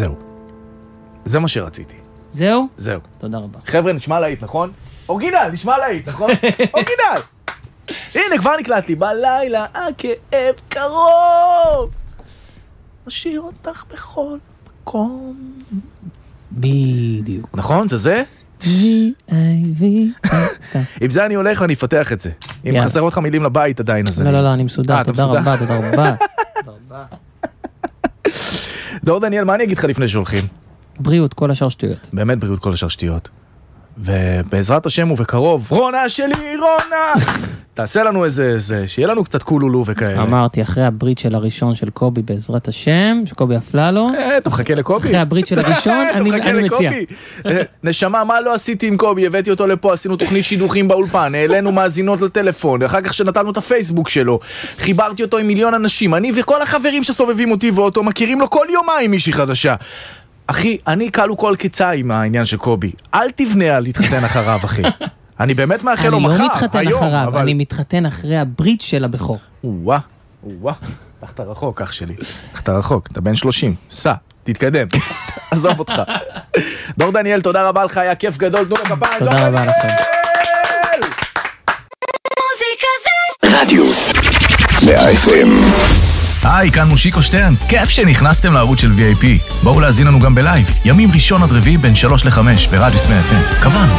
זהו. זה מה שרציתי. זהו? זהו. תודה רבה. חבר'ה, נשמע להיט, נכון? אורגינל, נשמע להיט, נכון? אורגינל! הנה, כבר נקלט לי. בלילה הכאב קרוב. משאיר אותך בכל מקום. בדיוק. נכון? זה זה? V-I-V. סתם. עם זה אני הולך ואני אפתח את זה. אם יאללה. חסר אותך מילים לבית עדיין, אז לא, לא, לא, אני מסודר. אתה תודה מסודר? רבה, תודה רבה. תודה רבה. דור דניאל, מה אני אגיד לך לפני שהולכים? בריאות, כל השאר שטויות. באמת בריאות כל השאר שטויות. ובעזרת השם ובקרוב, רונה שלי, רונה! תעשה לנו איזה, שיהיה לנו קצת קולולו וכאלה. אמרתי, אחרי הברית של הראשון של קובי בעזרת השם, שקובי אפללו, אתה מחכה לקובי? אחרי הברית של הראשון, אני מציע. נשמה, מה לא עשיתי עם קובי? הבאתי אותו לפה, עשינו תוכנית שידוכים באולפן, העלינו מאזינות לטלפון, אחר כך שנתנו את הפייסבוק שלו, חיברתי אותו עם מיליון אנשים, אני וכל החברים שסובבים אותי ואותו מכירים לו כל יומיים מישהי חדשה. אחי, אני קלו כל קיצה עם העניין של קובי. אל תבנה על להתחתן אחריו, אחי. אני באמת מאחל לו מחר, אני לא מתחתן היום, אחריו, אבל... אני מתחתן אחרי הברית של הבכור. וואה, וואה. לך אתה רחוק, אח שלי. לך אתה רחוק, אתה בן 30. סע, תתקדם. עזוב אותך. דור דניאל, תודה רבה לך, היה כיף גדול, תנו לכפיים. תודה רבה לכם. רדיוס 100 FM. היי, כאן מושיקו שטרן, כיף שנכנסתם לערוץ של VIP. בואו להזין לנו גם בלייב, ימים ראשון עד רביעי בין 3 ל-5 ברדיוס 100 FM. קבענו.